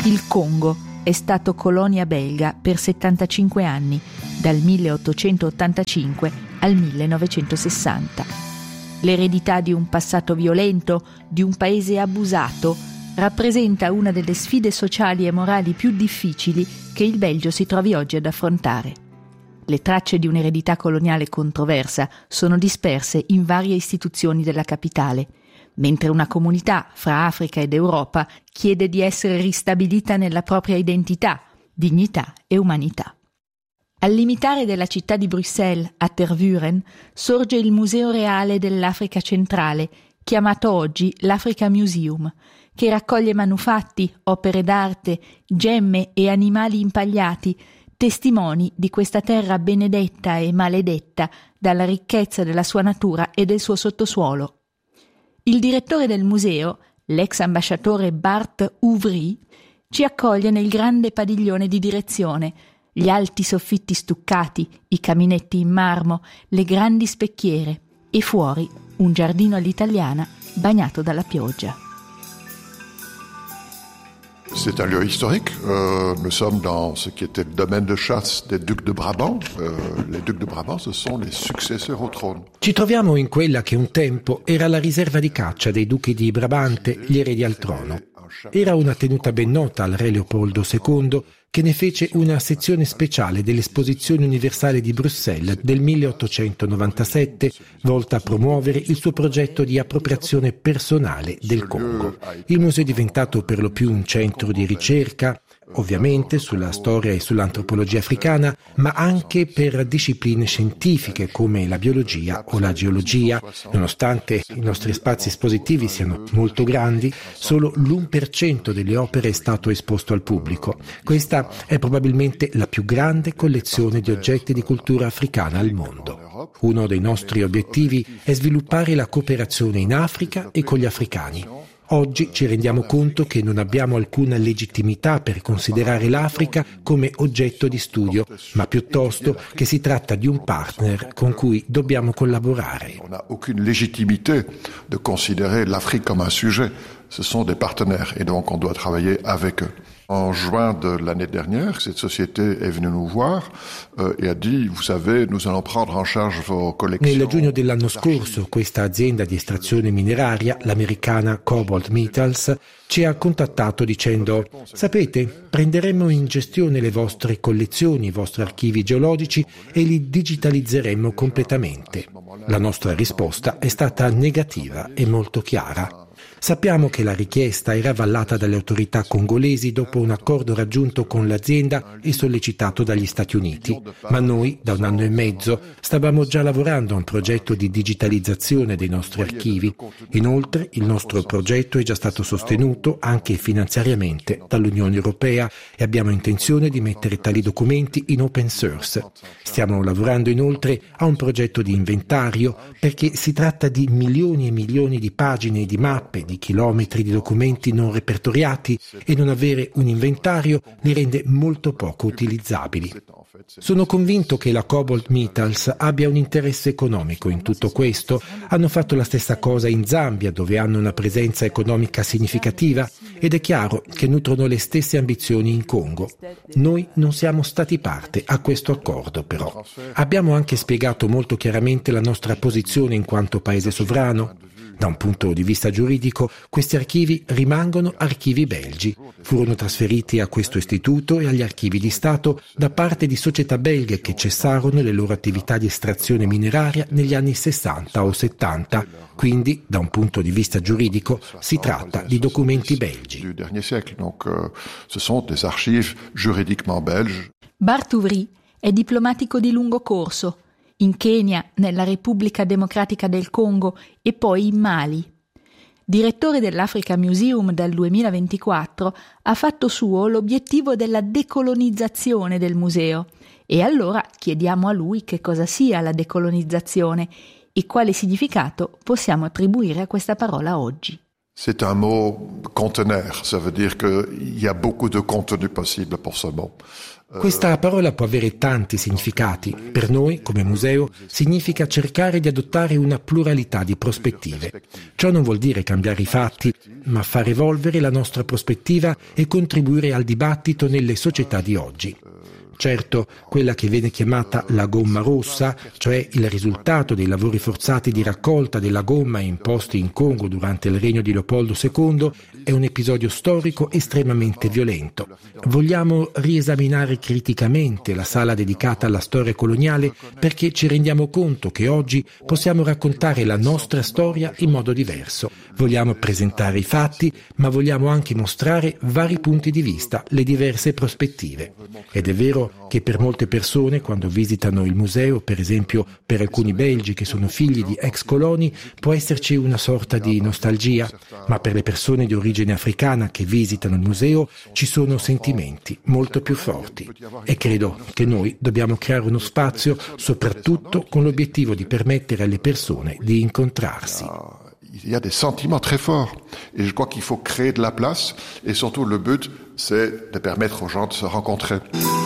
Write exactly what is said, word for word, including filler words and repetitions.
Il Congo è stato colonia belga per settantacinque anni, dal milleottocentottantacinque al millenovecentosessanta. L'eredità di un passato violento, di un paese abusato, rappresenta una delle sfide sociali e morali più difficili che il Belgio si trovi oggi ad affrontare. Le tracce di un'eredità coloniale controversa sono disperse in varie istituzioni della capitale, mentre una comunità fra Africa ed Europa chiede di essere ristabilita nella propria identità, dignità e umanità. Al limitare della città di Bruxelles a Tervuren sorge il Museo Reale dell'Africa Centrale, chiamato oggi l'Africa Museum, che raccoglie manufatti, opere d'arte, gemme e animali impagliati, testimoni di questa terra benedetta e maledetta dalla ricchezza della sua natura e del suo sottosuolo. Il direttore del museo, l'ex ambasciatore Bart Ouvry, ci accoglie nel grande padiglione di direzione, gli alti soffitti stuccati, i caminetti in marmo, le grandi specchiere e fuori un giardino all'italiana bagnato dalla pioggia. C'est un lieu historique. Euh, nous sommes dans ce qui était le domaine de chasse des ducs de Brabant. Euh, les ducs de Brabant, ce sont les successeurs au trône. Ci troviamo in quella che un tempo era la riserva di caccia dei duchi di Brabante, gli eredi al trono. Era una tenuta ben nota al re Leopoldo secondo, che ne fece una sezione speciale dell'Esposizione Universale di Bruxelles del milleottocentonovantasette, volta a promuovere il suo progetto di appropriazione personale del Congo. Il museo è diventato per lo più un centro di ricerca, ovviamente sulla storia e sull'antropologia africana, ma anche per discipline scientifiche come la biologia o la geologia. Nonostante i nostri spazi espositivi siano molto grandi, solo l'uno per cento delle opere è stato esposto al pubblico. Questa è probabilmente la più grande collezione di oggetti di cultura africana al mondo. Uno dei nostri obiettivi è sviluppare la cooperazione in Africa e con gli africani. Oggi ci rendiamo conto che non abbiamo alcuna legittimità per considerare l'Africa come oggetto di studio, ma piuttosto che si tratta di un partner con cui dobbiamo collaborare. On n'a aucune légitimité de considérer l'Afrique comme un sujet. Ce sont des partenaires et donc on doit travailler avec eux. En juin de l'année dernière, cette société est venue nous voir euh, et a dit, vous savez, nous allons prendre en charge vos collections. Nel giugno dell'anno scorso, questa azienda di estrazione mineraria, l'americana Cobalt Metals, ci ha contattato dicendo, sapete, prenderemo in gestione le vostre collezioni, i vostri archivi geologici e li digitalizzeremo completamente. La nostra risposta è stata negativa e molto chiara. Sappiamo che la richiesta era avallata dalle autorità congolesi dopo un accordo raggiunto con l'azienda e sollecitato dagli Stati Uniti, ma noi da un anno e mezzo stavamo già lavorando a un progetto di digitalizzazione dei nostri archivi. Inoltre il nostro progetto è già stato sostenuto anche finanziariamente dall'Unione Europea e abbiamo intenzione di mettere tali documenti in open source. Stiamo lavorando inoltre a un progetto di inventario perché si tratta di milioni e milioni di pagine di mappe, di chilometri di documenti non repertoriati e non avere un inventario li rende molto poco utilizzabili. Sono convinto che la Cobalt Metals abbia un interesse economico in tutto questo. Hanno fatto la stessa cosa in Zambia, dove hanno una presenza economica significativa, ed è chiaro che nutrono le stesse ambizioni in Congo. Noi non siamo stati parte a questo accordo, però. Abbiamo anche spiegato molto chiaramente la nostra posizione in quanto paese sovrano. Da un punto di vista giuridico, questi archivi rimangono archivi belgi. Furono trasferiti a questo istituto e agli archivi di Stato da parte di società belghe che cessarono le loro attività di estrazione mineraria negli anni sessanta o settanta. Quindi, da un punto di vista giuridico, si tratta di documenti belgi. Bart Ouvry è diplomatico di lungo corso, in Kenya, nella Repubblica Democratica del Congo e poi in Mali. Direttore dell'Africa Museum dal duemilaventiquattro, ha fatto suo l'obiettivo della decolonizzazione del museo e allora chiediamo a lui che cosa sia la decolonizzazione e quale significato possiamo attribuire a questa parola oggi. C'est un mot conteneur, ça veut dire qu'il y a beaucoup de contenu possible pour ce mot. Questa parola può avere tanti significati. Per noi, come museo, significa cercare di adottare una pluralità di prospettive. Ciò non vuol dire cambiare i fatti, ma far evolvere la nostra prospettiva e contribuire al dibattito nelle società di oggi. Certo, quella che viene chiamata la gomma rossa, cioè il risultato dei lavori forzati di raccolta della gomma imposti in Congo durante il regno di Leopoldo secondo, è un episodio storico estremamente violento. Vogliamo riesaminare criticamente la sala dedicata alla storia coloniale perché ci rendiamo conto che oggi possiamo raccontare la nostra storia in modo diverso. Vogliamo presentare i fatti, ma vogliamo anche mostrare vari punti di vista, le diverse prospettive. Ed è vero che per molte persone, quando visitano il museo, per esempio per alcuni belgi che sono figli di ex coloni, può esserci una sorta di nostalgia, ma per le persone di origine africana che visitano il museo ci sono sentimenti molto più forti. E credo che noi dobbiamo creare uno spazio, soprattutto con l'obiettivo di permettere alle persone di incontrarsi. Il y a des sentiments très forts et je crois qu'il faut créer de la place et surtout le but c'est de permettre aux gens de se rencontrer.